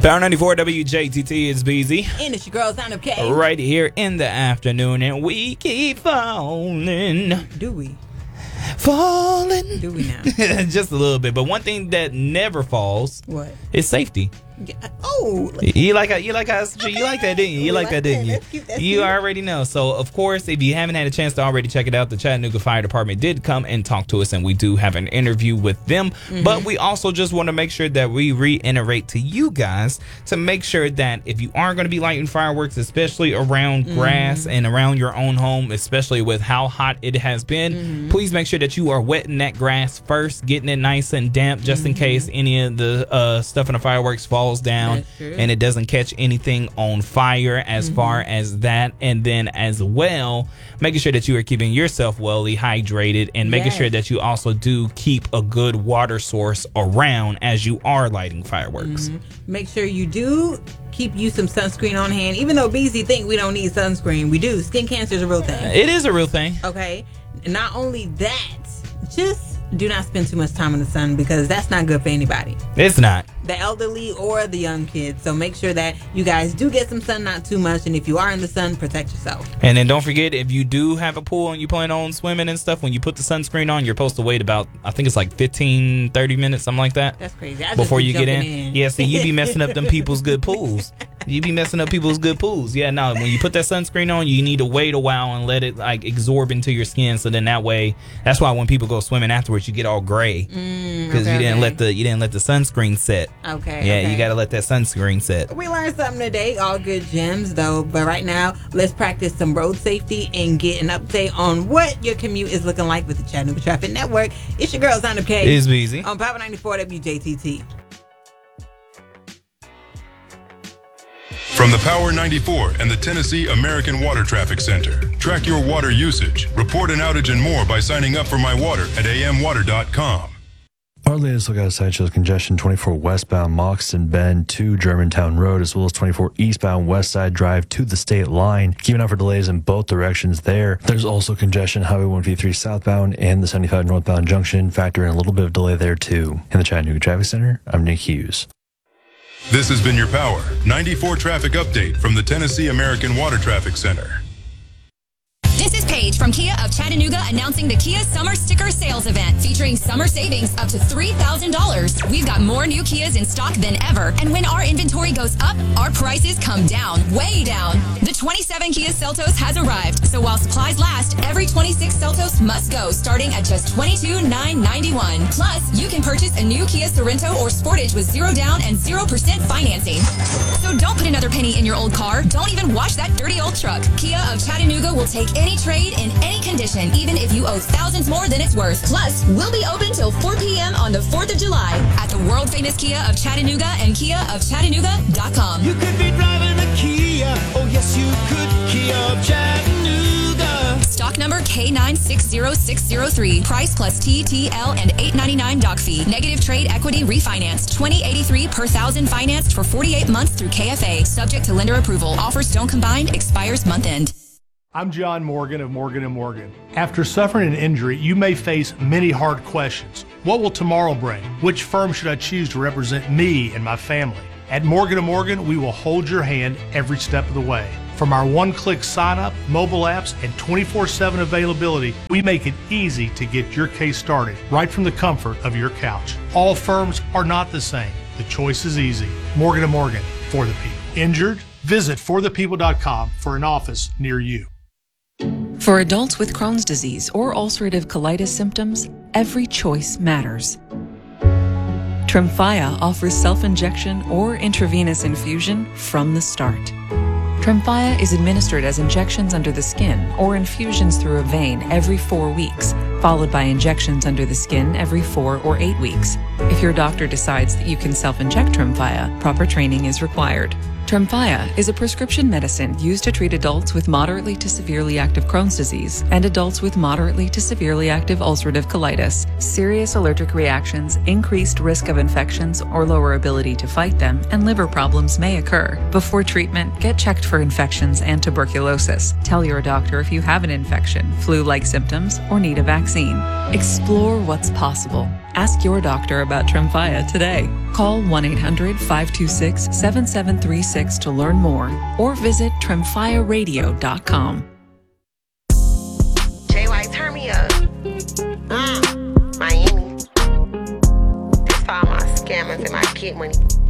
Power 94 WJTT is busy. And it's your girl, Sound of K. Right here in the afternoon, and we keep falling. Do we? Falling. Do we now? Just a little bit. But one thing that never falls What? is safety. Oh. You like that, didn't you? You like that, didn't you? That's cute, that's You cute. already know. So, of course, if you haven't had a chance to already check it out, the Chattanooga Fire Department did come and talk to us, and we do have an interview with them. But we also just want to make sure that we reiterate to you guys to make sure that if you are going to be lighting fireworks, especially around grass and around your own home, especially with how hot it has been, please make sure that you are wetting that grass first, getting it nice and damp, just in case any of the stuff in the fireworks falls down and it doesn't catch anything on fire as far as that. And then as well, making sure that you are keeping yourself well hydrated and making sure that you also do keep a good water source around as you are lighting fireworks. Make sure you do keep you some sunscreen on hand. Even though BZ think we don't need sunscreen, we do. Skin cancer is a real thing. It is a real thing. Okay? Not only that, just do not spend too much time in the sun because that's not good for anybody. It's not. The elderly or the young kids. So make sure that you guys do get some sun, not too much. And if you are in the sun, protect yourself. And then don't forget, if you do have a pool and you plan on swimming and stuff, when you put the sunscreen on, you're supposed to wait about, I think it's like 15, 30 minutes, something like that. That's crazy. I just Before be you get in. jumping Yeah, see, you be messing up them people's good pools. You be messing up people's good pools. Yeah, no, when you put that sunscreen on, you need to wait a while and let it like absorb into your skin. So then that way, that's why when people go swimming afterwards, you get all gray because you didn't let the sunscreen set. Okay. Yeah, you got to let that sunscreen set. We learned something today. All good gems, though. But right now, let's practice some road safety and get an update on what your commute is looking like with the Chattanooga Traffic Network. It's your girl, Sound of K. It's easy. On Power 94 WJTT. From the Power 94 and the Tennessee American Water Traffic Center. Track your water usage, report an outage and more by signing up for My Water at amwater.com. Our latest look outside shows congestion 24 westbound Moxton Bend to Germantown Road, as well as 24 eastbound West Side Drive to the state line. Keeping out for delays in both directions there. There's also congestion Highway 153 southbound and the 75 northbound junction. Factor in a little bit of delay there too. In the Chattanooga Traffic Center, I'm Nick Hughes. This has been your Power 94 traffic update from the Tennessee American Water Traffic Center. This is Paige from Kia of Chattanooga announcing the Kia Summer Sticker Sales Event featuring summer savings up to $3,000. We've got more new Kias in stock than ever. And when our inventory goes up, our prices come down, way down. The 27 Kia Seltos has arrived. So while supplies last, every 26 Seltos must go, starting at just $22,991. Plus, you can purchase a new Kia Sorento or Sportage with 0 down and 0% financing. So don't put another penny in your old car. Don't even wash that dirty old truck. Kia of Chattanooga will take any trade in any condition, even if you owe thousands more than it's worth. Plus, we'll be open till 4 p.m. on the 4th of July at the world famous Kia of Chattanooga and KiaofChattanooga.com. You could be driving a Kia, oh yes you could, Kia of Chattanooga. Stock number K960603. Price plus TTL and $899 doc fee. Negative trade equity refinanced. $20.83 per thousand financed for 48 months through KFA. Subject to lender approval. Offers don't combine. Expires month end. I'm John Morgan of Morgan & Morgan. After suffering an injury, you may face many hard questions. What will tomorrow bring? Which firm should I choose to represent me and my family? At Morgan & Morgan, we will hold your hand every step of the way. From our one-click sign-up, mobile apps, and 24/7 availability, we make it easy to get your case started right from the comfort of your couch. All firms are not the same. The choice is easy. Morgan & Morgan, for the people. Injured? Visit forthepeople.com for an office near you. For adults with Crohn's disease or ulcerative colitis symptoms, every choice matters. Tremfya offers self-injection or intravenous infusion from the start. Tremfya is administered as injections under the skin or infusions through a vein every 4 weeks, followed by injections under the skin every 4 or 8 weeks. If your doctor decides that you can self-inject Tremfya, proper training is required. Tremfya is a prescription medicine used to treat adults with moderately to severely active Crohn's disease and adults with moderately to severely active ulcerative colitis. Serious allergic reactions, increased risk of infections or lower ability to fight them, and liver problems may occur. Before treatment, get checked for infections and tuberculosis. Tell your doctor if you have an infection, flu-like symptoms, or need a vaccine. Explore what's possible. Ask your doctor about Tremfya today. Call 1-800-526-7736 to learn more or visit tremfyaradio.com. JY, turn me up. Miami. That's for all my scammers and my kid money.